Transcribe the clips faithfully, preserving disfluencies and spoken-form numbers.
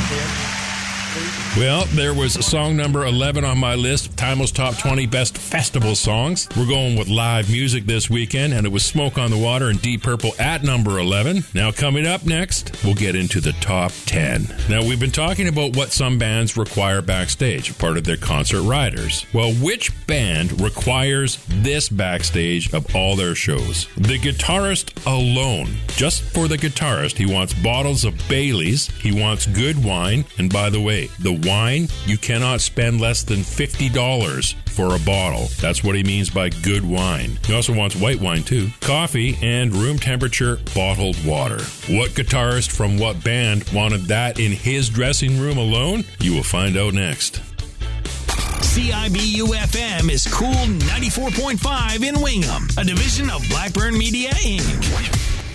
Well, there was song number eleven on my list, Timeless Top twenty Best Festival Songs. We're going with live music this weekend, and it was Smoke on the Water and Deep Purple at number eleven. Now, coming up next, we'll get into the top ten. Now, we've been talking about what some bands require backstage, part of their concert riders. Well, which band requires this backstage of all their shows? The guitarist alone. Just for the guitarist, he wants bottles of Baileys, he wants good wine, and by the way, the wine, you cannot spend less than fifty dollars for a bottle. That's what he means by good wine. He also wants white wine too. Coffee and room temperature bottled water. What guitarist from what band wanted that in his dressing room alone? You will find out next. C I B U F M is Cool ninety-four point five in Wingham, a division of Blackburn Media, Incorporated.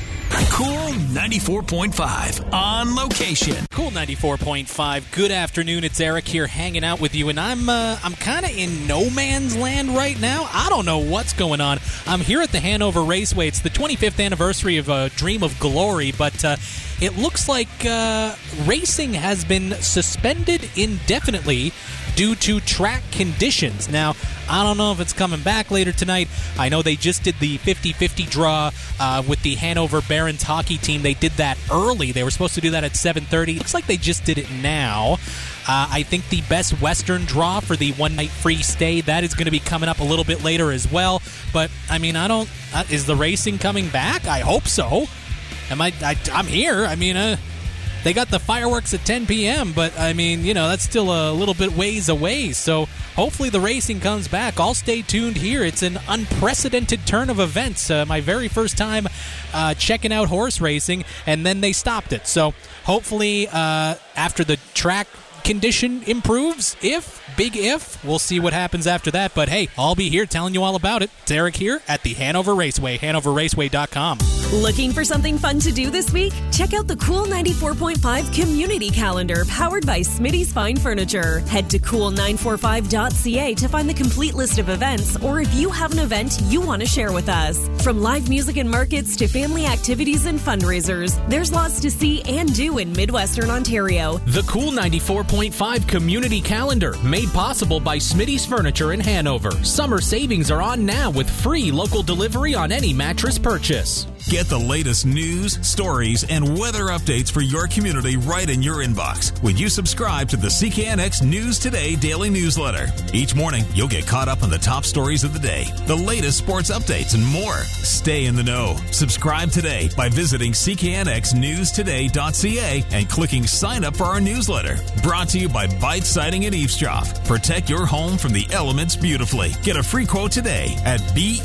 Cool ninety-four point five on location. Cool ninety-four point five. Good afternoon. It's Eric here hanging out with you, and I'm uh, I'm kind of in no man's land right now. I don't know what's going on. I'm here at the Hanover Raceway. It's the twenty-fifth anniversary of uh, Dream of Glory, but uh, it looks like uh, racing has been suspended indefinitely due to track conditions. Now, I don't know if it's coming back later tonight. I know they just did the fifty-fifty draw uh, with the Hanover Barons hockey team. They did that early. They were supposed to do that at seven thirty. Looks like they just did it now. Uh, I think the Best Western draw for the one-night free stay, that is going to be coming up a little bit later as well. But, I mean, I don't... Uh, is the racing coming back? I hope so. Am I, I, I'm here. I mean... Uh, They got the fireworks at ten p.m., but, I mean, you know, that's still a little bit ways away. So hopefully the racing comes back. I'll stay tuned here. It's an unprecedented turn of events. Uh, my very first time uh, checking out horse racing, and then they stopped it. So hopefully uh, after the track condition improves, if, big if, we'll see what happens after that. But hey, I'll be here telling you all about it. It's Eric here at the Hanover Raceway, hanover raceway dot com. Looking for something fun to do this week? Check out the Cool ninety-four point five Community Calendar powered by Smitty's Fine Furniture. Head to cool nine four five dot c a to find the complete list of events, or if you have an event you want to share with us. From live music and markets to family activities and fundraisers, there's lots to see and do in Midwestern Ontario. The Cool ninety-four point five Community Calendar, made possible by Smitty's Furniture in Hanover. Summer savings are on now with free local delivery on any mattress purchase. Get the latest news, stories, and weather updates for your community right in your inbox when you subscribe to the C K N X News Today daily newsletter. Each morning, you'll get caught up on the top stories of the day, the latest sports updates, and more. Stay in the know. Subscribe today by visiting c k n x news today dot c a and clicking sign up for our newsletter. Brought to you by Bite Siding and Eavesdrop. Protect your home from the elements beautifully. Get a free quote today at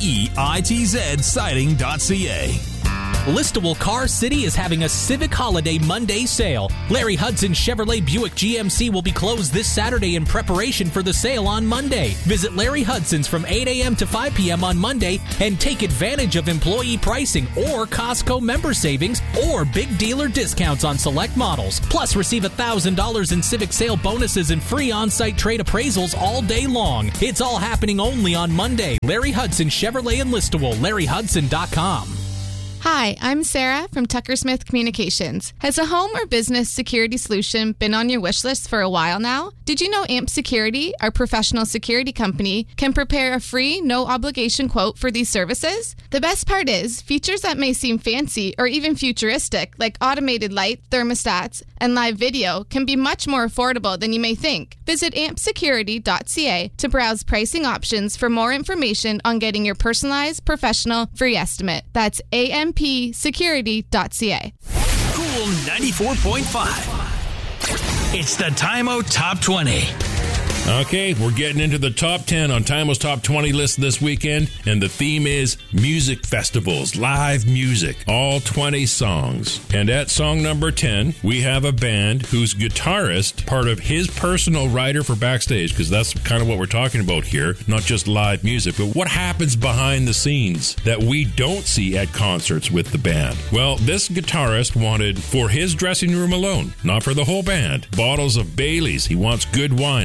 bitz siding dot c a. Listowel Car City is having a Civic Holiday Monday sale. Larry Hudson Chevrolet Buick G M C will be closed this Saturday in preparation for the sale on Monday. Visit Larry Hudson's from eight a.m. to five p.m. on Monday and take advantage of employee pricing or Costco member savings or big dealer discounts on select models. Plus, receive one thousand dollars in Civic sale bonuses and free on-site trade appraisals all day long. It's all happening only on Monday. Larry Hudson Chevrolet in Listowel, larry hudson dot com. Hi, I'm Sarah from Tucker Smith Communications. Has a home or business security solution been on your wish list for a while now? Did you know A M P Security, our professional security company, can prepare a free, no-obligation quote for these services? The best part is, features that may seem fancy or even futuristic, like automated light, thermostats, and live video, can be much more affordable than you may think. Visit amp security dot c a to browse pricing options for more information on getting your personalized, professional, free estimate. That's A M P security dot c a. Cool ninety-four point five. It's the Time-O Top twenty. Okay, we're getting into the top ten on Time-O's Top twenty list this weekend, and the theme is music festivals, live music, all twenty songs. And at song number ten, we have a band whose guitarist, part of his personal rider for backstage, because that's kind of what we're talking about here, not just live music, but what happens behind the scenes that we don't see at concerts with the band. Well, this guitarist wanted, for his dressing room alone, not for the whole band, bottles of Baileys. He wants good wine, and you can't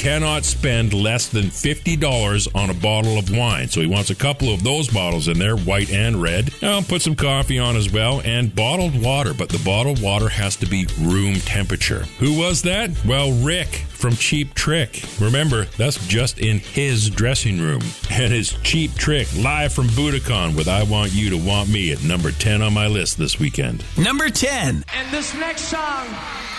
cannot spend less than fifty dollars on a bottle of wine. So he wants a couple of those bottles in there, white and red. I'll put some coffee on as well, and bottled water, but the bottled water has to be room temperature. Who was that? Well, Rick from Cheap Trick. Remember, that's just in his dressing room. And his Cheap Trick, live from Budokan with I Want You to Want Me at number ten on my list this weekend. Number ten. And this next song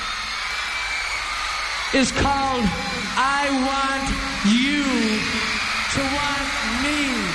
is called I Want You to Want Me.